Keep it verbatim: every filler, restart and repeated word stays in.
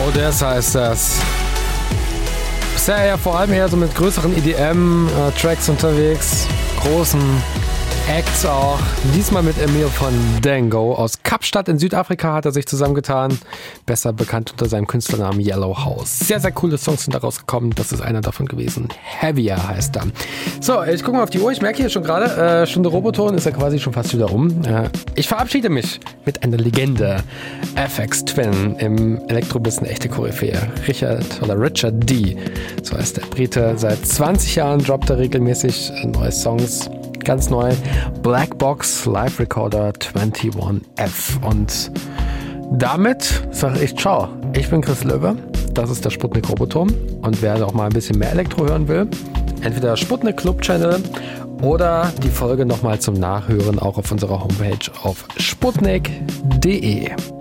Odessa heißt das. Bisher ja vor allem eher so mit größeren E D M-Tracks unterwegs, großen Acts auch. Diesmal mit Emil von Dango. Aus Kapstadt in Südafrika hat er sich zusammengetan. Besser bekannt unter seinem Künstlernamen Yellow House. Sehr, sehr coole Songs sind da rausgekommen. Das ist einer davon gewesen. Heavier heißt er. So, ich gucke mal auf die Uhr. Ich merke hier schon gerade, äh, Stunde Roboton ist ja quasi schon fast wieder um. Äh, ich verabschiede mich mit einer Legende. F X Twin im Elektrobiss eine echte Koryphäe. Richard oder Richard D. So heißt der Brite. Seit zwanzig Jahren droppt er regelmäßig neue Songs. Ganz neu, Black Box Live Recorder einundzwanzig F. Und damit sage ich ciao. Ich bin Chris Löwe, das ist der Sputnik Roboturm. Und wer auch mal ein bisschen mehr Elektro hören will, entweder Sputnik Club Channel oder die Folge nochmal zum Nachhören auch auf unserer Homepage auf sputnik punkt de.